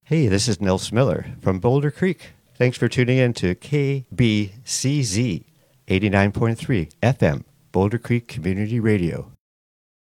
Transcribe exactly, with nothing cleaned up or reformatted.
Hey, this is Nils Miller from Boulder Creek. Thanks for tuning in to K B C Z eighty-nine point three F M, Boulder Creek Community Radio.